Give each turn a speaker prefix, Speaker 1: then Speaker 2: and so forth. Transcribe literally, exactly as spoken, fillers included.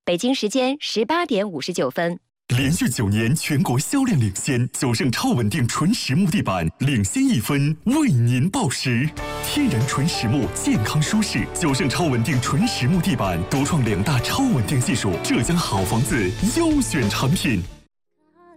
Speaker 1: 北京时间十八点五十九分。
Speaker 2: 连续九年全国销量领先，九盛超稳定纯实木地板领先一分，为您报时。天然纯实木，健康舒适，九盛超稳定纯实木地板独创两大超稳定技术，浙江好房子优选产品。